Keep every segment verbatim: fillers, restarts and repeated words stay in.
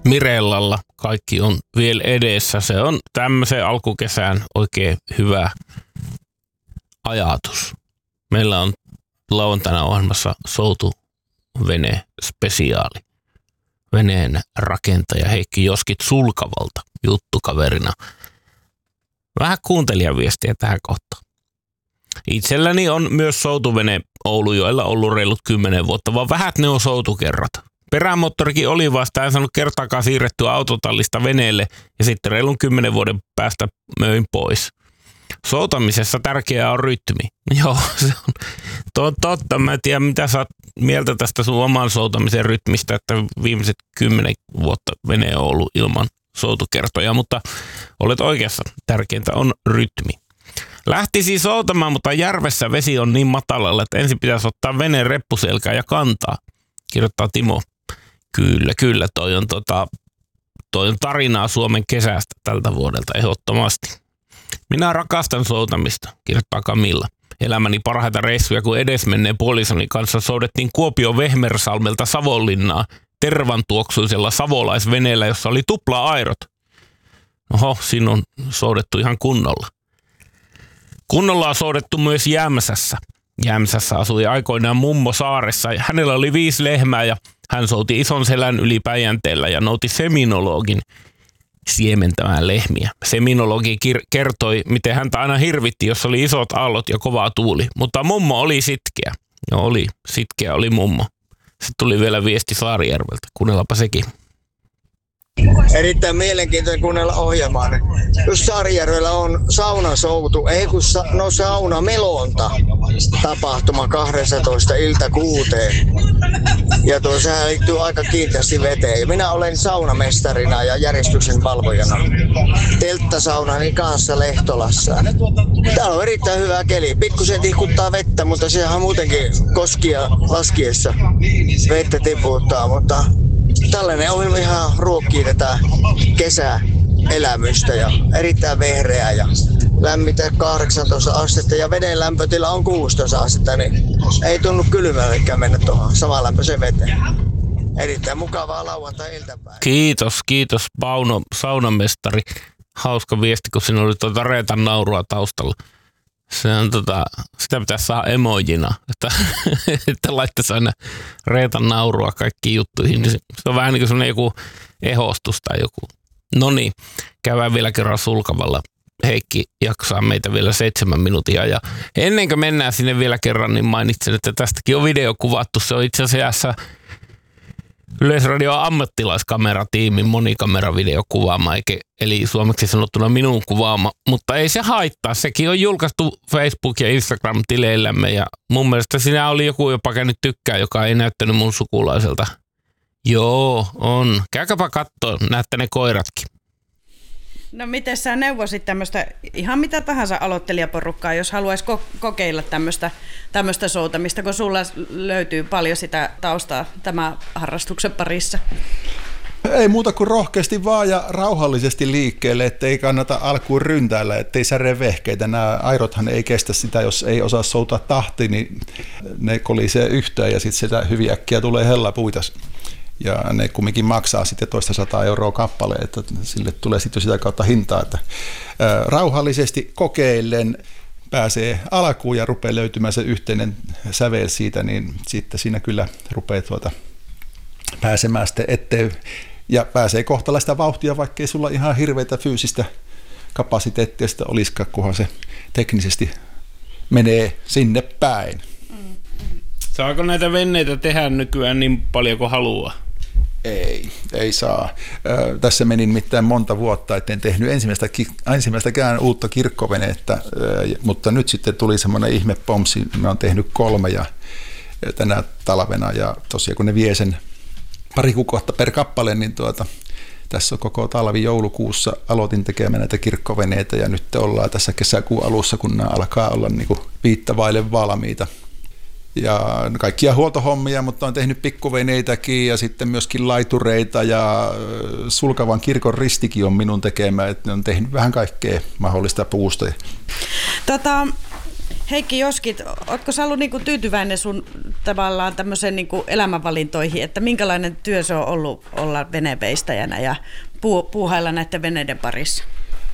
Mirellalla kaikki on vielä edessä. Se on tämmöisen alkukesään oikein hyvä ajatus. Meillä on lauantaina ohjelmassa soutuvene spesiaali. Veneen rakentaja Heikki Joskit Sulkavalta juttukaverina. Vähän kuuntelijaviestiä tähän kohtaan. Itselläni on myös soutuvene Oulujoella ollut reilut kymmenen vuotta, vaan vähät ne on soutukerrat. Perämoottorikin oli vasta, en saanut kertaakaan siirrettyä autotallista veneelle ja sitten reilun kymmenen vuoden päästä möin pois. Soutamisessa tärkeää on rytmi. Joo, se on to- totta. Mä en tiedä, mitä sä oot mieltä tästä sun oman soutamisen rytmistä, että viimeiset kymmenen vuotta vene on ollut ilman soutukertoja, mutta olet oikeassa. Tärkeintä on rytmi. Lähti siis soutamaan, mutta järvessä vesi on niin matalalla, että ensin pitäisi ottaa veneen reppuselkään ja kantaa. Kirjoittaa Timo. Kyllä, kyllä. Toi on, tota, toi on tarinaa Suomen kesästä tältä vuodelta ehdottomasti. Minä rakastan soutamista, kirjoittaa Camilla. Elämäni parhaita reissuja, kun edesmenneen puolisoni kanssa soudettiin Kuopion Vehmersalmelta Savonlinnaa tervantuoksuisella savolaisveneellä, jossa oli tupla-airot. Oho, siinä on soudettu ihan kunnolla. Kunnolla on soudettu myös Jämsässä. Jämsässä asui aikoinaan mummo saaressa. Hänellä oli viisi lehmää ja hän souti ison selän yli Päijänteellä ja nouti seminologin siementämään lehmiä. Seminologi kir- kertoi, miten häntä aina hirvitti, jos oli isot aallot ja kova tuuli. Mutta mummo oli sitkeä. No oli, sitkeä oli mummo. Sitten tuli vielä viesti Saarijärveltä. Kuunnellaanpa sekin. Erittäin mielenkiintoinen kuunnella ohjelmaa. Just Saarijärvellä on saunasoutu, ei kun sa- no saunamelonta tapahtuma kaksitoista ilta kuuteen. Ja tuo sehän liittyy aika kiinteästi veteen. Ja minä olen saunamestarina ja järjestyksen valvojana telttasaunani kanssa Lehtolassa. Täällä on erittäin hyvä keli. Pikkusen tihkuttaa vettä, mutta sehän muutenkin koskia laskiessa vettä tiputtaa, mutta tällainen ohjelma ihan ruokkii tätä kesäelämystä ja erittäin vehreää ja lämmitä kahdeksantoista astetta ja veden lämpötila on kuusitoista astetta, niin ei tunnu kylmällekään mennä tuohon samanlämpöiseen veteen. Erittäin mukavaa lauantai-iltapäivää. Kiitos, kiitos Pauno, saunamestari. Hauska viesti, kun siinä oli tuota Reetan naurua taustalla. Se on tota, sitä pitäisi saada emojina, että, että laittaisi aina Reetan naurua kaikkiin juttuihin. Niin se on vähän niin kuin sellainen joku ehostus tai joku. No niin, käydään vielä kerran Sulkavalla. Heikki jaksaa meitä vielä seitsemän minuuttia. Ja ennen kuin mennään sinne vielä kerran, niin mainitsen, että tästäkin on video kuvattu. Se on itse asiassa Yleisradion ammattilaiskameratiimin monikameravideo kuvaama, eli suomeksi sanottuna minun kuvaama, mutta ei se haittaa. Sekin on julkaistu Facebook- ja Instagram-tileillämme ja mun mielestä siinä oli joku jopa käynyt tykkää, joka ei näyttänyt mun sukulaiselta. Joo, on. Käykääpä kattoo, näette ne koiratkin. No miten sä neuvosit tämmöistä, ihan mitä tahansa aloittelijaporukkaa, jos haluaisi ko- kokeilla tämmöistä, tämmöistä soutamista, kun sulla löytyy paljon sitä taustaa tämän harrastuksen parissa? Ei muuta kuin rohkeasti vaan ja rauhallisesti liikkeelle, ettei kannata alkuun ryntäillä, ettei särje vehkeitä. Nämä airothan ei kestä sitä, jos ei osaa soutaa tahti, niin ne kolisee yhteen ja sitten sitä hyvin äkkiä tulee hellapuita. Ja ne kumminkin maksaa sitten toista sataa euroa kappale, että sille tulee sitten sitä kautta hintaa. Että, ää, rauhallisesti kokeillen pääsee alkuun ja rupeaa löytymään se yhteinen sävel siitä, niin sitten siinä kyllä rupeaa tuota pääsemään sitten eteen ja pääsee kohtalaista vauhtia, vaikka ei sulla ihan hirveitä fyysistä kapasiteettia sitä olisikaan, kunhan se teknisesti menee sinne päin. Saako näitä veneitä tehdä nykyään niin paljon kuin haluaa? Ei, ei saa. Ö, tässä meni nimittäin monta vuotta, etten tehnyt ensimmäistä, ensimmäistäkään uutta kirkkovenettä, ö, mutta nyt sitten tuli semmoinen ihme pomsi, mä oon tehnyt kolme ja tänä talvena ja tosiaan kun ne vie sen pari kuukautta per kappale, niin tuota, tässä on koko talvi joulukuussa aloitin tekemään näitä kirkkoveneitä ja nyt ollaan tässä kesäkuun alussa, kun nämä alkaa olla niin kuin viittavaille valmiita. Ja kaikkia huoltohommia, mutta on tehnyt pikkuveneitäkin ja sitten myöskin laitureita ja Sulkavan kirkon ristikin on minun tekemä, että on tehnyt vähän kaikkea mahdollista puusta. Tota, Heikki Joskit, ootko sä ollut niinku tyytyväinen sun tavallaan tämmöiseen niinku elämänvalintoihin, että minkälainen työ se on ollut olla veneveistäjänä ja puu, puuhailla näiden veneiden parissa?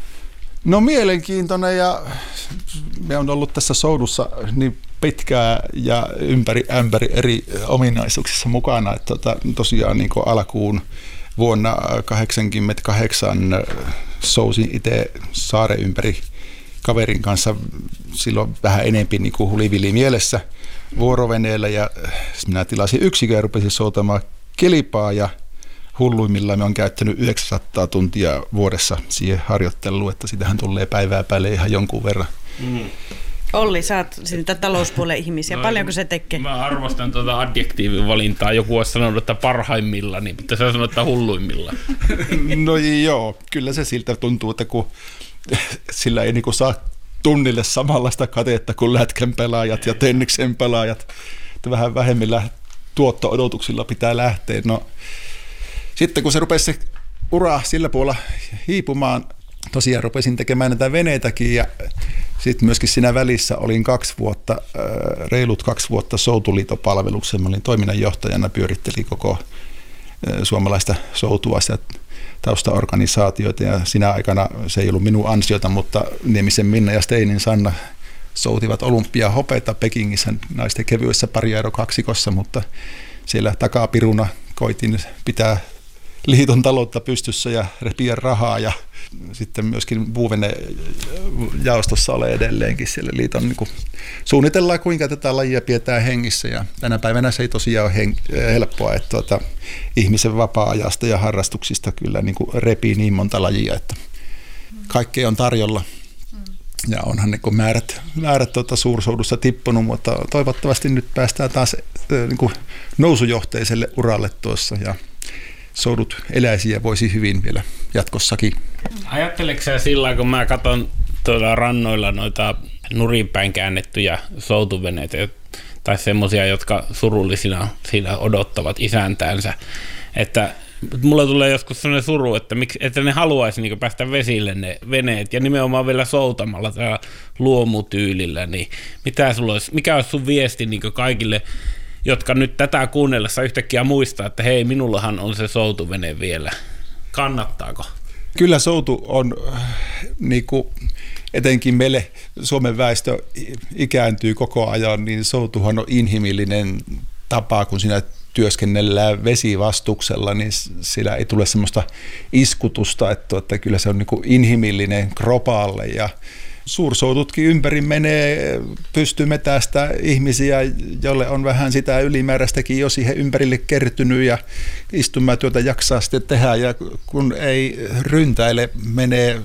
No mielenkiintoinen, ja me on ollut tässä soudussa niin pitkää ja ympäri ämpäri eri ominaisuuksissa mukana, että tota, tosiaan niin kuin alkuun vuonna kahdeksankymmentäkahdeksan sousin itse saaren ympäri kaverin kanssa silloin vähän enempi niin kuin hulivili mielessä vuoroveneellä, ja minä tilasin yksikön ja rupesin soutamaan kilpaa, ja hulluimmillaan me on käyttänyt yhdeksänsataa tuntia vuodessa siihen harjoitteluun, että sitähän tulee päivää päälle ihan jonkun verran. Mm. Olli, sä oot niitä talouspuolen ihmisiä. No, paljonko se tekee? Mä arvostan tuota adjektiivin valintaa. Joku olisi sanonut, että parhaimmilla, niin mutta sä sanoit, että hulluimmilla. No joo, kyllä se siltä tuntuu, että kun sillä ei niinku saa tunnille samanlaista katetta kuin lätkän pelaajat ja tenniksen pelaajat, että vähän vähemmillä tuotto-odotuksilla pitää lähteä. No, sitten kun se rupesi se ura sillä puolella hiipumaan, tosiaan rupesin tekemään näitä veneitäkin, ja sitten myöskin siinä välissä olin kaksi vuotta, reilut kaksi vuotta Soutuliitopalveluksessa. Mä olin toiminnanjohtajana, pyörittelin koko suomalaista soutua ja taustaorganisaatioita, ja siinä aikana se ei ollut minun ansiota, mutta Niemisen Minna ja Steinin Sanna soutivat olympiahopeita Pekingissä naisten kevyessä pariaero kaksikossa, mutta siellä takapiruna koitin pitää liiton taloutta pystyssä ja repiä rahaa, ja sitten myöskin puuvene jaostossa ole edelleenkin siellä liiton, niin kuin suunnitellaan, kuinka tätä lajia pidetään hengissä, ja tänä päivänä se ei tosiaan ole hen- helppoa, että tuota, ihmisen vapaa-ajasta ja harrastuksista kyllä niin kuin repii niin monta lajia, että kaikkea on tarjolla. Ja onhan niin kuin määrät, määrät tuota suursoudussa tippunut, mutta toivottavasti nyt päästään taas niin kuin nousujohteiselle uralle tuossa, ja soudut eläisiä voisi hyvin vielä jatkossakin. Ajatteleeko sä sillä, kun mä katson tuolla rannoilla noita nurinpäin käännettyjä soutuveneitä, tai semmoisia, jotka surullisina siinä odottavat isäntäänsä, että mulla tulee joskus sellainen suru, että, miksi, että ne haluaisi niin päästä vesille ne veneet, ja nimenomaan vielä soutamalla tällä luomutyylillä, niin mitä sulla olisi, mikä olisi sun viesti niin kaikille, jotka nyt tätä kuunnellessa yhtäkkiä muistaa, että hei, minullahan on se soutuvene vielä. Kannattaako? Kyllä soutu on, niin kuin etenkin meille Suomen väestö ikääntyy koko ajan, niin soutuhan on inhimillinen tapa, kun siinä työskennellään vesivastuksella, niin sillä ei tule semmoista iskutusta, että, että kyllä se on niin kuin inhimillinen kropaalle, ja suursoututkin ympäri menee, pystyy metästä ihmisiä, jolle on vähän sitä ylimääräistäkin jo siihen ympärille kertynyt, ja istumatyötä jaksaa sitten tehdä, ja kun ei ryntäile, menee,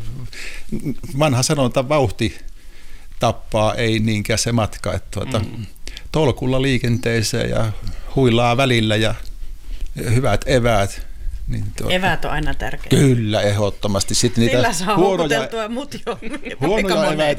vanha sanonta, vauhti tappaa, ei niinkään se matka, että tuota, mm. tolkulla liikenteeseen ja huilaa välillä ja hyvät eväät. Niin tuota, eväät on aina tärkeitä. Kyllä, ehdottomasti. Sitten niitä sillä saa huonoja, houkuteltua mut jo. huonoja eväitä